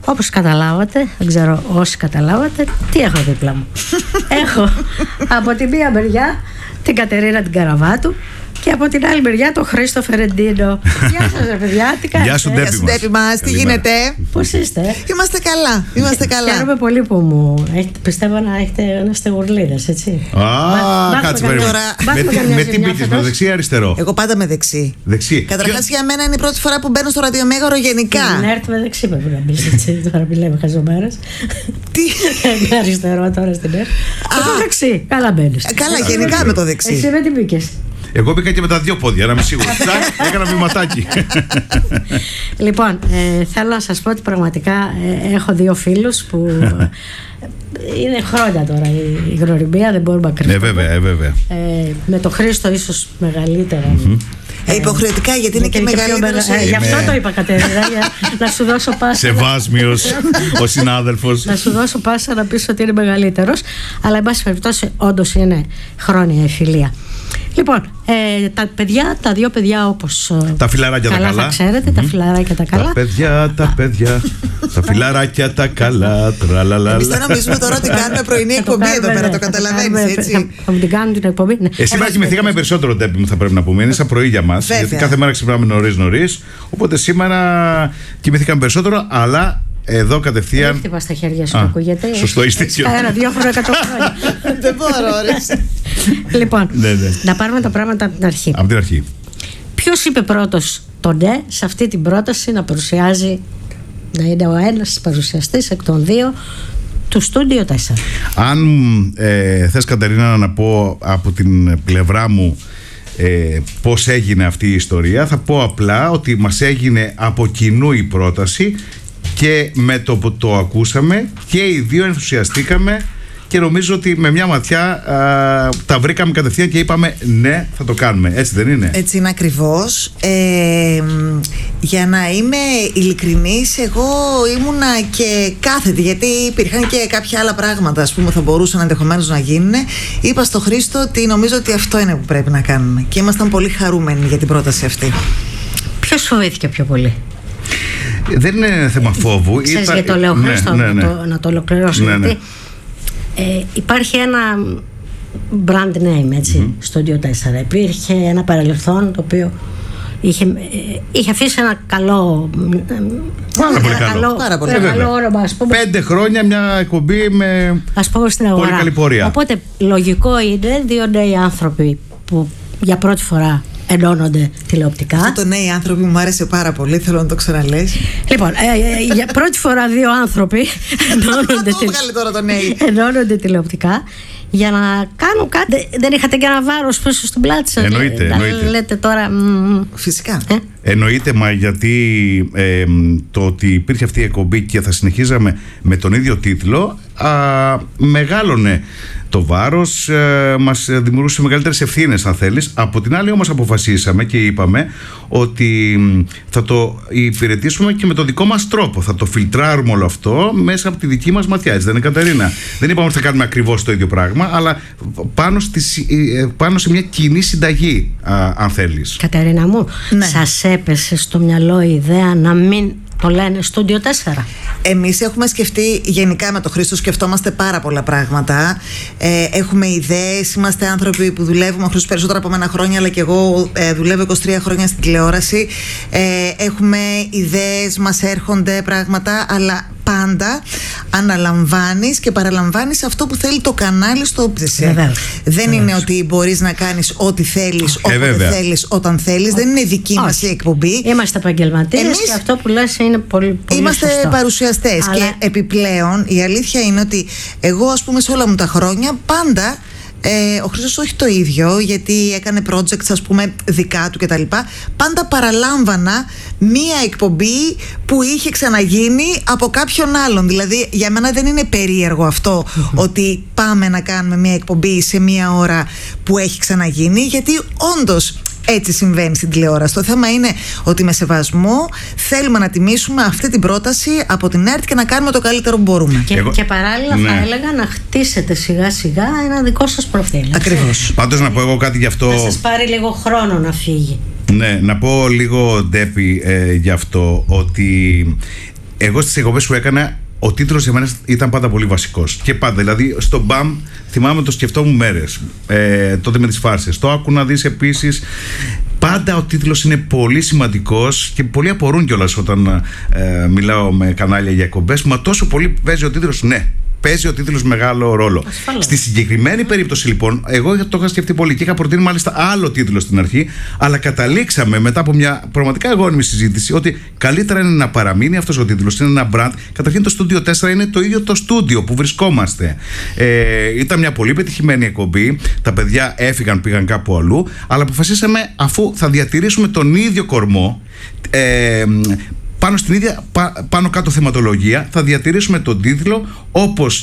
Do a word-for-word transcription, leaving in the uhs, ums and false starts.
όπως καταλάβατε, δεν ξέρω όσοι καταλάβατε, τι έχω δίπλα μου. Έχω από τη μία μεριά την Κατερίνα την Καραβάτου και από την άλλη μεριά τον Χρήστο Φερεντίνο. Γεια σας ρε παιδιά, τι κάνετε? Γεια σου Ντέπη μας, τι γίνεται? Πώς είστε? Είμαστε καλά, είμαστε καλά. Χαίρομαι πολύ που μου έχετε, πιστεύω να έχετε να είστε γουρλίδες, έτσι. Α, κάτσε περίμενα. Με τι μπήκες, με δεξί ή αριστερό? Εγώ πάντα με δεξί. Δεξί. Καταρχάς για μένα είναι η πρώτη φορά που μπαίνω στο ραδιομέγαρο γενικά. Να έρθει με δεξί πρέπει να μπεις, έτσι. Τώρα μιλάμε χαζομέρες. Τι? Με αριστερό τώρα στην ΕΡΤ. Με δεξί, καλά μπαίνεις. Καλά, γενικά με το δεξί. Εσύ με τι μπήκες? Εγώ μπήκα και με τα δύο πόδια, να είμαι σίγουρη. Έκανα βηματάκι. Λοιπόν, ε, θέλω να σας πω ότι πραγματικά ε, έχω δύο φίλους που είναι χρόνια τώρα η, η γνωριμία, δεν μπορούμε να κρυφτούμε. Ε, βέβαια, ε, βέβαια. Ε, με τον Χρήστο ίσως μεγαλύτερα. Mm-hmm. Ε, υποχρεωτικά, γιατί είναι και, και μεγαλύτερος. Ε, γι' αυτό το είπα, Κατερίνα, για να σου δώσω πάσα. Σεβάσμιος ο συνάδελφος. Να σου δώσω πάσα να πεις ότι είναι μεγαλύτερος. Αλλά, εν πάση περιπτώσει, όντως είναι χρόνια η φιλία. Λοιπόν, ε, τα παιδιά, τα δύο παιδιά όπως τα φιλαράκια καλά, τα καλά θα ξέρετε, mm-hmm. τα φιλαράκια τα καλά. Τα παιδιά, τα παιδιά, τα φιλαράκια τα καλά. Εμείς δεν νομίζουμε τώρα ότι κάνουμε πρωινή εκπομπή εδώ πέρα, το καταλαβαίνεις, έτσι. Θα μου την κάνουν την εκπομπή. Σήμερα κοιμηθήκαμε περισσότερο, Ντέπη μου, θα πρέπει να πούμε. Είναι σαν πρωί για μας, γιατί κάθε μέρα ξυπνάμε νωρίς νωρίς. Οπότε σήμερα κοιμηθήκαμε περισσότερο, αλλά εδώ κατευθείαν. Δεν χτυπά στα χέρια σου, ακούγεται. Σωστό, είστε έτσι. Ένα, δύο χρόνια, εκατό χρόνια. Δεν μπορώ, ρε. Λοιπόν, ναι, ναι. να πάρουμε τα πράγματα από την αρχή. Από την αρχή. Ποιος είπε πρώτος το ναι σε αυτή την πρόταση να παρουσιάζει, να είναι ο ένας παρουσιαστής εκ των δύο του Στούντιο τέσσερα? Αν ε, θες, Κατερίνα, να πω από την πλευρά μου ε, πώς έγινε αυτή η ιστορία, θα πω απλά ότι μας έγινε από κοινού η πρόταση και με το που το ακούσαμε και οι δύο ενθουσιαστήκαμε και νομίζω ότι με μια ματιά α, τα βρήκαμε κατευθείαν και είπαμε ναι, θα το κάνουμε. Έτσι δεν είναι? Έτσι είναι ακριβώς. Ε, για να είμαι ειλικρινής, εγώ ήμουνα και κάθετη, γιατί υπήρχαν και κάποια άλλα πράγματα, ας πούμε, θα μπορούσαν ενδεχομένως να γίνουν. Είπα στο Χρήστο ότι νομίζω ότι αυτό είναι που πρέπει να κάνουμε και ήμασταν πολύ χαρούμενοι για την πρόταση αυτή. Ποιος φοβήθηκε πιο πολύ? Δεν είναι θέμα φόβου. Ξέρεις Είπα... γιατί το λέω, ναι, Χρήστο, ναι, ναι. να, το, να το ολοκληρώσω. Ναι, ναι. Γιατί ε, υπάρχει ένα brand name, έτσι, mm-hmm. στο Στούντιο τέσσερα. Υπήρχε ένα παρελθόν το οποίο είχε, ε, είχε αφήσει ένα καλό, πάρα πολύ ένα καλό, πάρα πολύ καλό, καλό όνομα, ας πούμε. Πέντε χρόνια μια εκπομπή με ας πούμε στην αγορά. Πολύ καλή πορεία. Οπότε λογικό είναι δύο νέοι άνθρωποι που για πρώτη φορά ενώνονται τηλεοπτικά. Αυτό το νέοι άνθρωποι μου άρεσε πάρα πολύ, θέλω να το ξαναλες. Λοιπόν, ε, ε, για πρώτη φορά δύο άνθρωποι ενώνονται, τηλε... τώρα το νέοι. ενώνονται τηλεοπτικά για να κάνουν κάτι. Δεν είχατε και ένα βάρος πίσω στην πλάτη σας? Εννοείται, να εννοείται. Λέτε τώρα. Μ, φυσικά. Ε? Εννοείται, μα γιατί ε, το ότι υπήρχε αυτή η εκπομπή και θα συνεχίζαμε με τον ίδιο τίτλο α, μεγάλωνε το βάρος, ε, μας δημιουργούσε μεγαλύτερες ευθύνες, αν θέλεις. Από την άλλη όμως αποφασίσαμε και είπαμε ότι θα το υπηρετήσουμε και με το δικό μας τρόπο. Θα το φιλτράρουμε όλο αυτό μέσα από τη δική μας ματιά. Έτσι δεν είναι, Κατερίνα? Δεν είπαμε ότι θα κάνουμε ακριβώς το ίδιο πράγμα, αλλά πάνω, στη, πάνω σε μια κοινή συνταγή, α, αν θέλεις. Κατερίνα μου, ναι. Σας έπεσε στο μυαλό η ιδέα να μην το λένε Στούντιο τέσσερα? Εμείς έχουμε σκεφτεί, γενικά με τον Χρήστο σκεφτόμαστε πάρα πολλά πράγματα. Ε, έχουμε ιδέες, είμαστε άνθρωποι που δουλεύουμε, ο Χρήστος περισσότερα από μένα χρόνια, αλλά και εγώ ε, δουλεύω είκοσι τρία χρόνια στην τηλεόραση. Ε, έχουμε ιδέες, μας έρχονται πράγματα, αλλά πάντα αναλαμβάνεις και παραλαμβάνεις αυτό που θέλει το κανάλι στο όπτισε. Δεν Βεβαίως. είναι ότι μπορείς να κάνεις ό,τι θέλεις, όποτε ε, θέλεις, όταν θέλεις. Δεν είναι δική μας η εκπομπή. Είμαστε επαγγελματίες. Εμείς... και αυτό που λες είναι πολύ, πολύ είμαστε σωστό. παρουσιαστές. Αλλά... και επιπλέον η αλήθεια είναι ότι εγώ, ας πούμε, σε όλα μου τα χρόνια πάντα Ε, ο Χρήστος όχι το ίδιο, γιατί έκανε projects, ας πούμε, δικά του κτλ. Πάντα παραλάμβανα μία εκπομπή που είχε ξαναγίνει από κάποιον άλλον. Δηλαδή για μένα δεν είναι περίεργο αυτό ότι πάμε να κάνουμε μία εκπομπή σε μία ώρα που έχει ξαναγίνει, γιατί όντως έτσι συμβαίνει στην τηλεόραση. Το θέμα είναι ότι με σεβασμό θέλουμε να τιμήσουμε αυτή την πρόταση από την ΕΡΤ και να κάνουμε το καλύτερο που μπορούμε. Και, Εγώ... και παράλληλα, ναι, θα έλεγα να χτίσετε σιγά σιγά ένα δικό σας προφίλ. Ακριβώς. Πάντως να πω εγώ κάτι γι' αυτό. Θα σας πάρει λίγο χρόνο να φύγει. Ναι, να πω λίγο, Ντέπη, ε, γι' αυτό ότι εγώ στις εκπομπές που έκανα, ο τίτλος για μένα ήταν πάντα πολύ βασικός. Και πάντα, δηλαδή στο μπαμ, θυμάμαι το σκεφτόμουν μέρες. Ε, τότε με τις φάρσες. Το άκου να δεις επίσης. Πάντα ο τίτλος είναι πολύ σημαντικός και πολλοί απορούν κιόλας όταν ε, μιλάω με κανάλια για εκπομπές. Μα τόσο πολύ παίζει ο τίτλος, ναι. Παίζει ο τίτλος μεγάλο ρόλο. Ασφαλώς. Στη συγκεκριμένη περίπτωση λοιπόν, εγώ το είχα σκεφτεί πολύ και είχα προτείνει μάλιστα άλλο τίτλο στην αρχή, αλλά καταλήξαμε μετά από μια πραγματικά αγώνιμη συζήτηση ότι καλύτερα είναι να παραμείνει αυτός ο τίτλος. Είναι ένα brand. Καταρχήν το Studio τέσσερα είναι το ίδιο το στούντιο που βρισκόμαστε. Ε, ήταν μια πολύ πετυχημένη εκπομπή. Τα παιδιά έφυγαν, πήγαν κάπου αλλού, αλλά αποφασίσαμε, αφού θα διατηρήσουμε τον ίδιο κορμό. Ε, Πάνω στην ίδια, πάνω κάτω θεματολογία, θα διατηρήσουμε τον τίτλο όπως